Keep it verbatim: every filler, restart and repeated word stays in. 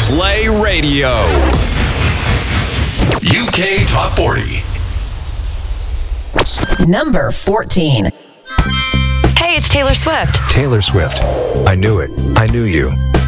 Play Radio. U K Top forty. Number fourteen. Hey, it's Taylor Swift. Taylor Swift. I knew it. I knew you.